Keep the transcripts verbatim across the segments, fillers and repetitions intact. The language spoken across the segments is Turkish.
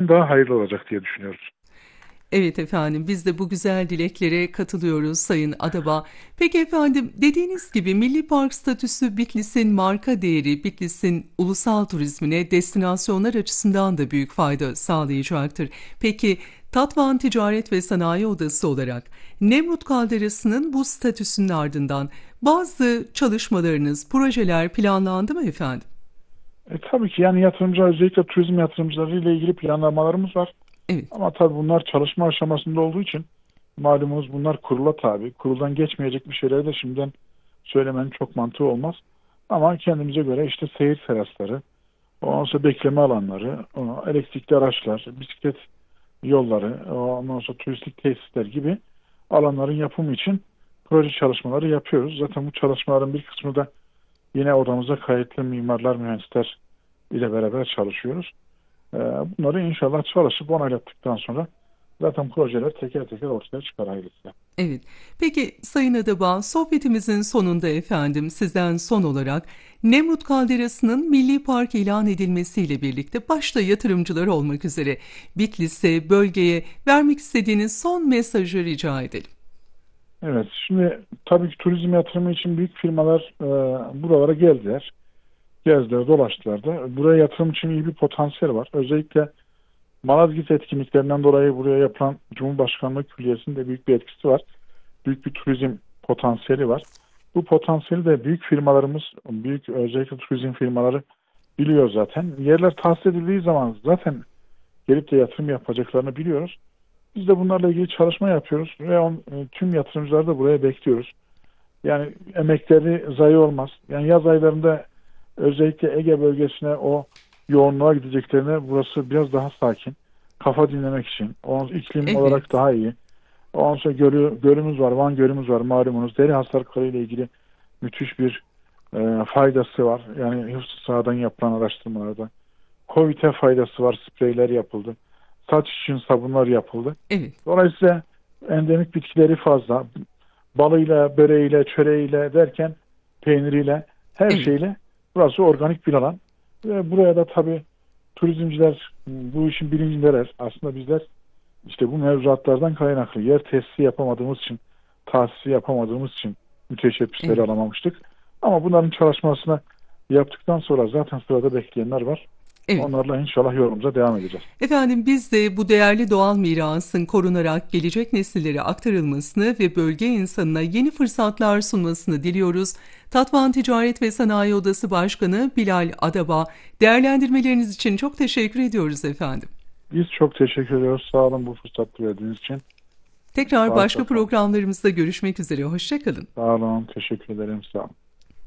daha hayırlı olacak diye düşünüyoruz. Evet efendim, biz de bu güzel dileklere katılıyoruz Sayın Adaba. Peki efendim, dediğiniz gibi Milli Park statüsü Bitlis'in marka değeri, Bitlis'in ulusal turizmine destinasyonlar açısından da büyük fayda sağlayacaktır. Peki Tatvan Ticaret ve Sanayi Odası olarak Nemrut Kalderası'nın bu statüsünün ardından bazı çalışmalarınız, projeler planlandı mı efendim? E, tabii ki yani yatırımcı, özellikle turizm yatırımcıları ile ilgili planlamalarımız var. Evet, Ama tabii bunlar çalışma aşamasında olduğu için malumunuz bunlar kurula tabi. Kuruldan geçmeyecek bir şeyleri de şimdiden söylemenin çok mantığı olmaz. Ama kendimize göre işte seyir terasları, ondan sonra bekleme alanları, o elektrikli araçlar, bisiklet yolları, ondan sonra turistik tesisler gibi alanların yapımı için proje çalışmaları yapıyoruz. Zaten bu çalışmaların bir kısmı da yine odamıza kayıtlı mimarlar, mühendisler ile beraber çalışıyoruz. Ee, Bunları inşallah çalışıp onaylattıktan sonra zaten projeler teker teker ortaya çıkar hayırlısı. evet. Peki Sayın Adaba, sohbetimizin sonunda efendim sizden son olarak Nemrut Kalderası'nın Milli Park ilan edilmesiyle birlikte başta yatırımcılar olmak üzere Bitlis'e, bölgeye vermek istediğiniz son mesajı rica edelim. Evet, şimdi tabii ki turizm yatırımı için büyük firmalar e, buralara geldiler. Gezdiler, dolaştılar da. Buraya yatırım için iyi bir potansiyel var. Özellikle Malazgirt etkinliklerinden dolayı buraya yapılan Cumhurbaşkanlığı Külliyesi'nin de büyük bir etkisi var. Büyük bir turizm potansiyeli var. Bu potansiyeli de büyük firmalarımız, büyük özellikle turizm firmaları biliyor zaten. Yerler tahsis edildiği zaman zaten gelip de yatırım yapacaklarını biliyoruz. Biz de bunlarla ilgili çalışma yapıyoruz ve on, tüm yatırımcıları da buraya bekliyoruz. Yani emekleri zayi olmaz. Yani yaz aylarında özellikle Ege bölgesine o yoğunluğa gideceklerine burası biraz daha sakin. Kafa dinlemek için. O iklim olarak Evet, daha iyi. Ondan sonra gölü, gölümüz var, Van Gölümüz var malumunuz. Deri hastalıkları ile ilgili müthiş bir e, faydası var. Yani hıfzı sahadan yapılan araştırmalarda. Covid'e faydası var, spreyler yapıldı. Saç için sabunlar yapıldı. evet, Dolayısıyla endemik bitkileri fazla. Balıyla, böreğiyle, çöreğiyle derken peyniriyle her evet. şeyle burası organik bir alan. Ve buraya da tabii turizmciler bu işin bilincindeler. Aslında bizler işte bu mevzuatlardan kaynaklı yer tesisi yapamadığımız için, tahsisi yapamadığımız için müteşebbisleri Evet. alamamıştık. Ama bunların çalışmasını yaptıktan sonra zaten sırada bekleyenler var. Evet. Onlarla inşallah yolumuza devam edeceğiz. Efendim, biz de bu değerli doğal mirasın korunarak gelecek nesillere aktarılmasını ve bölge insanına yeni fırsatlar sunmasını diliyoruz. Tatvan Ticaret ve Sanayi Odası Başkanı Bilal Adaba, değerlendirmeleriniz için çok teşekkür ediyoruz efendim. Biz çok teşekkür ediyoruz. Sağ olun bu fırsatı verdiğiniz için. Tekrar Sağlıkla başka kalın. programlarımızda görüşmek üzere. Hoşçakalın. Sağ olun. Teşekkür ederim. Sağ olun.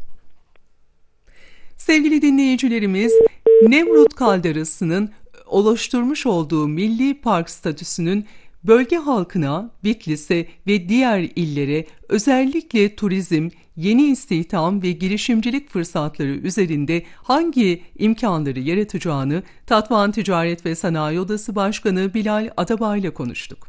Sevgili dinleyicilerimiz, Nemrut Kalderası'nın oluşturmuş olduğu Milli Park statüsünün bölge halkına, Bitlis'e ve diğer illere özellikle turizm, yeni istihdam ve girişimcilik fırsatları üzerinde hangi imkanları yaratacağını Tatvan Ticaret ve Sanayi Odası Başkanı Bilal Atabay ile konuştuk.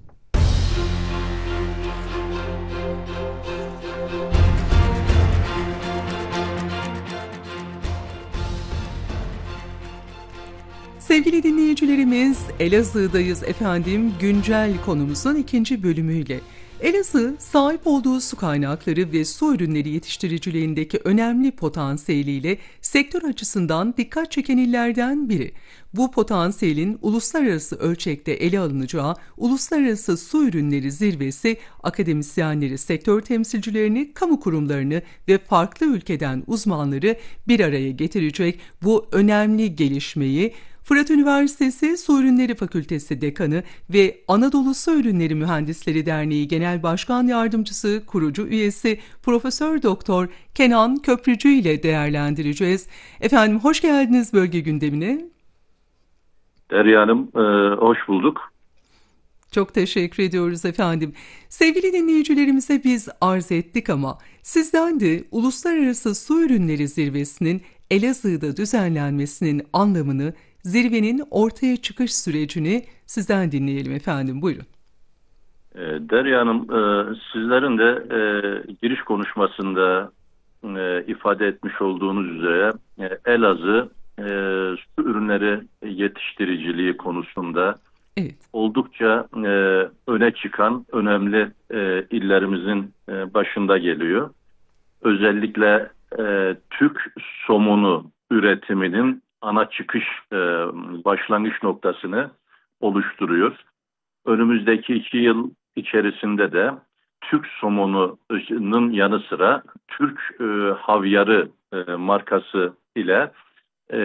Sevgili dinleyicilerimiz, Elazığ'dayız efendim, güncel konumuzun ikinci bölümüyle. Elazığ, sahip olduğu su kaynakları ve su ürünleri yetiştiriciliğindeki önemli potansiyeliyle sektör açısından dikkat çeken illerden biri. Bu potansiyelin uluslararası ölçekte ele alınacağı Uluslararası Su Ürünleri Zirvesi, akademisyenleri, sektör temsilcilerini, kamu kurumlarını ve farklı ülkeden uzmanları bir araya getirecek bu önemli gelişmeyi Fırat Üniversitesi Su Ürünleri Fakültesi Dekanı ve Anadolu Su Ürünleri Mühendisleri Derneği Genel Başkan Yardımcısı, kurucu üyesi Profesör Doktor Kenan Köprücü ile değerlendireceğiz. Efendim, hoş geldiniz bölge gündemine. Derya Hanım, e, hoş bulduk. Çok teşekkür ediyoruz efendim. Sevgili dinleyicilerimize biz arz ettik ama sizden de Uluslararası Su Ürünleri Zirvesi'nin Elazığ'da düzenlenmesinin anlamını, zirvenin ortaya çıkış sürecini sizden dinleyelim efendim. Buyurun. E, Derya Hanım, e, sizlerin de e, giriş konuşmasında e, ifade etmiş olduğunuz üzere e, Elazığ e, su ürünleri yetiştiriciliği konusunda Evet. oldukça e, öne çıkan önemli e, illerimizin e, başında geliyor. Özellikle e, Türk somonu üretiminin ana çıkış e, başlangıç noktasını oluşturuyor. Önümüzdeki iki yıl içerisinde de Türk somonunun yanı sıra Türk e, havyarı e, markası ile e,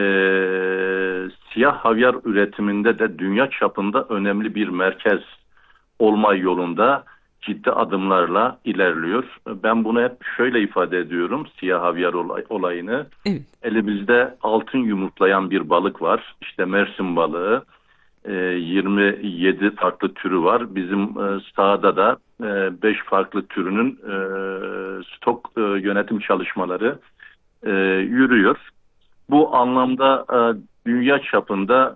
siyah havyar üretiminde de dünya çapında önemli bir merkez olma yolunda ciddi adımlarla ilerliyor. Ben bunu hep şöyle ifade ediyorum, siyah havyar olay, olayını. Evet. Elimizde altın yumurtlayan bir balık var. İşte Mersin balığı. yirmi yedi farklı türü var. Bizim sahada da beş farklı türünün stok yönetim çalışmaları yürüyor. Bu anlamda dünya çapında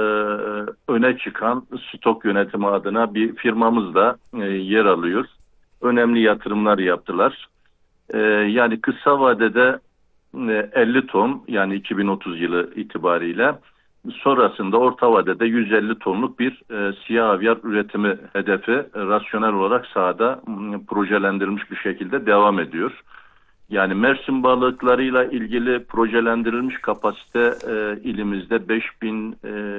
öne çıkan stok yönetimi adına bir firmamız da yer alıyor. Önemli yatırımlar yaptılar. Yani kısa vadede elli ton, yani iki bin otuz yılı itibariyle, sonrasında orta vadede yüz elli tonluk bir e, siyah havyar üretimi hedefi e, rasyonel olarak sahada m, projelendirilmiş bir şekilde devam ediyor. Yani Mersin balıklarıyla ilgili projelendirilmiş kapasite e, ilimizde beş bin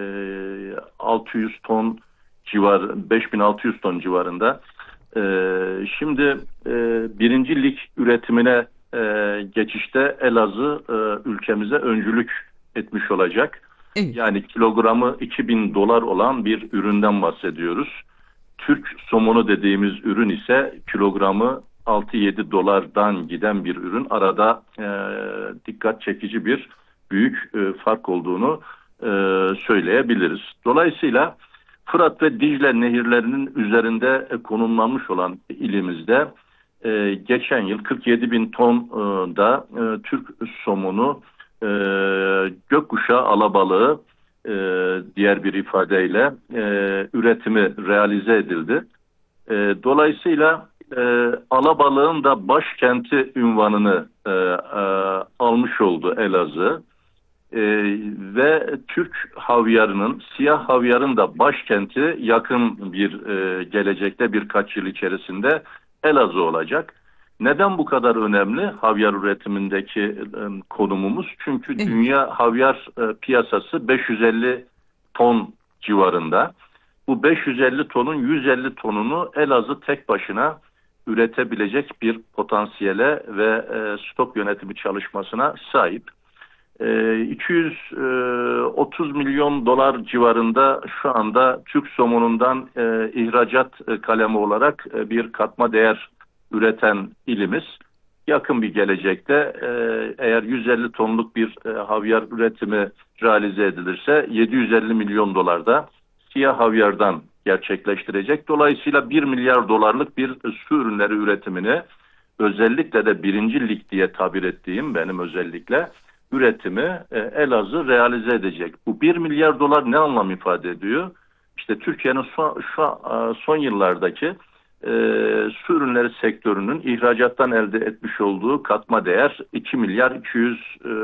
altı yüz ton civar, beş bin altı yüz ton civarında. E, şimdi e, birinci lig üretimine e, geçişte Elazığ e, ülkemize öncülük etmiş olacak. Evet. Yani kilogramı iki bin dolar olan bir üründen bahsediyoruz. Türk somonu dediğimiz ürün ise kilogramı altı yedi dolardan giden bir ürün. Arada e, dikkat çekici bir büyük e, fark olduğunu e, söyleyebiliriz. Dolayısıyla Fırat ve Dicle nehirlerinin üzerinde konumlanmış olan ilimizde e, geçen yıl kırk yedi bin ton e, da e, Türk somonu, e, gökkuşağı alabalığı e, diğer bir ifadeyle e, üretimi realize edildi. E, dolayısıyla e, alabalığın da başkenti unvanını e, e, almış oldu Elazığ. E, ve Türk havyarının, siyah havyarın da başkenti yakın bir e, gelecekte, birkaç yıl içerisinde Elazığ olacak. Neden bu kadar önemli havyar üretimindeki e, konumumuz? Çünkü Evet. dünya havyar e, piyasası beş yüz elli ton civarında. Bu beş yüz elli tonun yüz elli tonunu Elazığ tek başına üretebilecek bir potansiyele ve e, stok yönetimi çalışmasına sahip. iki yüz otuz milyon dolar civarında şu anda Türk somonundan e, ihracat kalemi olarak e, bir katma değer üreten ilimiz. Yakın bir gelecekte e, eğer yüz elli tonluk bir e, havyar üretimi realize edilirse yedi yüz elli milyon dolarda siyah havyardan gerçekleştirecek. Dolayısıyla bir milyar dolarlık bir su ürünleri üretimini, özellikle de birinci lig diye tabir ettiğim benim özellikle üretimi e, Elazığ realize edecek. Bu bir milyar dolar ne anlam ifade ediyor? İşte Türkiye'nin son, şu son yıllardaki e, su ürünleri sektörünün ihracattan elde etmiş olduğu katma değer iki milyar iki yüz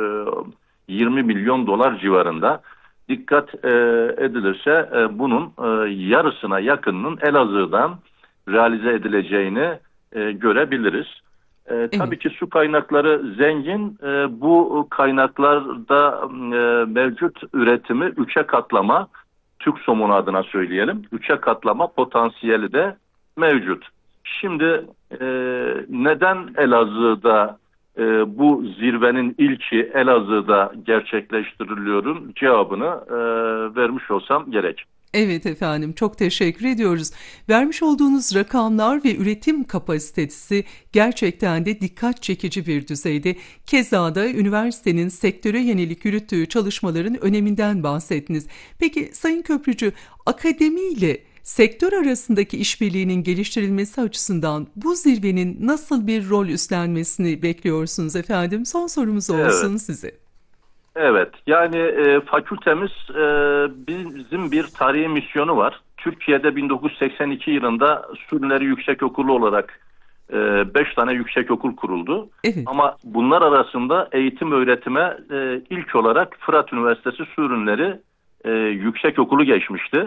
yirmi milyon dolar civarında. Dikkat e, edilirse e, bunun e, yarısına yakınının Elazığ'dan realize edileceğini e, görebiliriz. E, tabii Evet. ki su kaynakları zengin. E, bu kaynaklarda e, mevcut üretimi üçe katlama, Türk somonu adına söyleyelim, üçe katlama potansiyeli de mevcut. Şimdi e, neden Elazığ'da e, bu zirvenin ilki Elazığ'da gerçekleştiriliyorun cevabını e, vermiş olsam gerek. Evet efendim, çok teşekkür ediyoruz. Vermiş olduğunuz rakamlar ve üretim kapasitesi gerçekten de dikkat çekici bir düzeyde. Keza da üniversitenin sektöre yönelik yürüttüğü çalışmaların öneminden bahsettiniz. Peki Sayın Köprücü, akademiyle sektör arasındaki işbirliğinin geliştirilmesi açısından bu zirvenin nasıl bir rol üstlenmesini bekliyorsunuz efendim? Son sorumuz olsun Evet. size. Evet, yani e, fakültemiz e, bizim bir tarihi misyonu var. Türkiye'de bin dokuz yüz seksen iki yılında Su Ürünleri Yüksekokulu olarak beş tane yüksekokul kuruldu. Evet. Ama bunlar arasında eğitim öğretime e, ilk olarak Fırat Üniversitesi Su Ürünleri e, Yüksekokulu geçmişti.